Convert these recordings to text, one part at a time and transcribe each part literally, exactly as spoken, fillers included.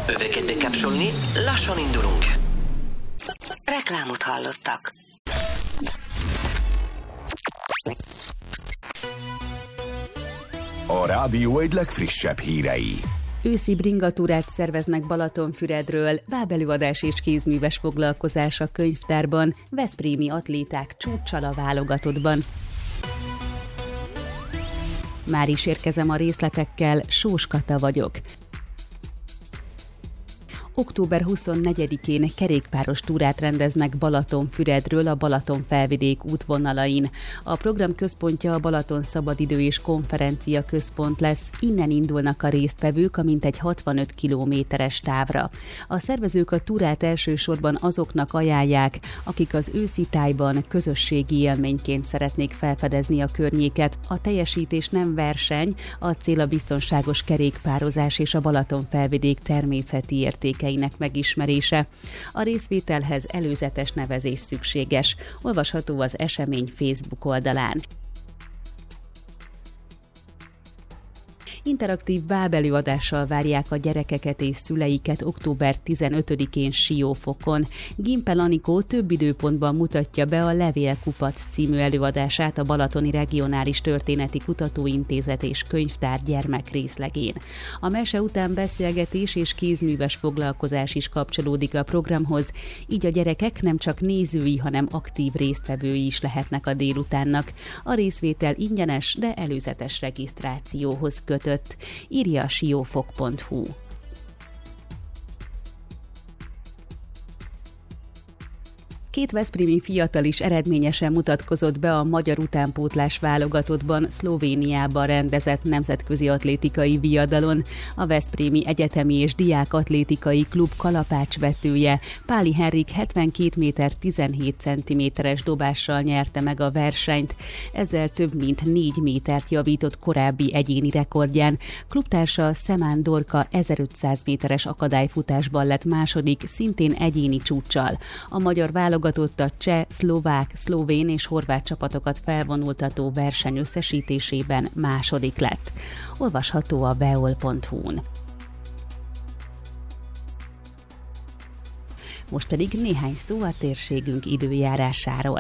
Öveket bekapcsolni, lassan indulunk. Reklámot hallottak. A rádió egy legfrissebb hírei. Őszi bringatúrát szerveznek Balatonfüredről, bábelőadás és kézműves foglalkozás a könyvtárban, veszprémi atléták csúccsal a válogatottban. Már is érkezem a részletekkel, Sós Kata vagyok. október huszonnegyedikén kerékpáros túrát rendeznek Balatonfüredről a Balaton-felvidék útvonalain. A program központja a Balaton Szabadidő és Konferencia Központ lesz, innen indulnak a résztvevők a mintegy hatvanöt kilométeres távra. A szervezők a túrát elsősorban azoknak ajánlják, akik az őszi tájban közösségi élményként szeretnék felfedezni a környéket. A teljesítés nem verseny, a cél a biztonságos kerékpározás és a Balaton-felvidék természeti értéke megismerése. A részvételhez előzetes nevezés szükséges. Olvasható az esemény Facebook oldalán. Interaktív bábelőadással várják a gyerekeket és szüleiket október tizenötödikén Siófokon. Gimpel Anikó több időpontban mutatja be a Levélkupac című előadását a Balatoni Regionális Történeti Kutatóintézet és Könyvtár gyermekrészlegén. A mese után beszélgetés és kézműves foglalkozás is kapcsolódik a programhoz, így a gyerekek nem csak nézői, hanem aktív résztvevői is lehetnek a délutánnak. A részvétel ingyenes, de előzetes regisztrációhoz kötött. Írja a siófok pont hu. Két veszprémi fiatal is eredményesen mutatkozott be a magyar utánpótlás válogatottban Szlovéniában rendezett nemzetközi atlétikai viadalon. A Veszprémi Egyetemi és Diák Atlétikai Klub kalapácsvetője Páli Henrik hetvenkét méter tizenhét centiméteres dobással nyerte meg a versenyt. Ezzel több mint négy métert javított korábbi egyéni rekordján. Klubtársa Szemán Dorka ezerötszáz méteres akadályfutásban lett második, szintén egyéni csúccsal. A magyar válogatott a cseh, szlovák, szlovén és horvát csapatokat felvonultató verseny összesítésében második lett. Olvasható a beol pont hu-n. Most pedig néhány szó a térségünk időjárásáról.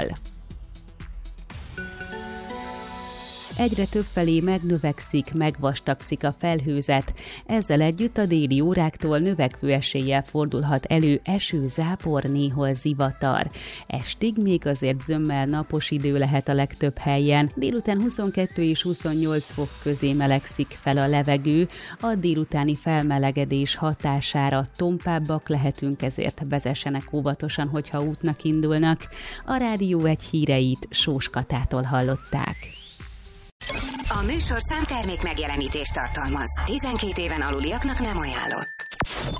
Egyre többfelé megnövekszik, megvastagszik a felhőzet. Ezzel együtt a déli óráktól növekvő eséllyel fordulhat elő eső, zápor, néhol zivatar. Estig még azért zömmel napos idő lehet a legtöbb helyen. Délután huszonkettő és huszonnyolc fok közé melegszik fel a levegő. A délutáni felmelegedés hatására tompábbak lehetünk, ezért vezessenek óvatosan, hogyha útnak indulnak. A Rádió egy híreit Sós Katától hallották. A műsorszám termék megjelenítést tartalmaz. tizenkét éven aluliaknak nem ajánlott.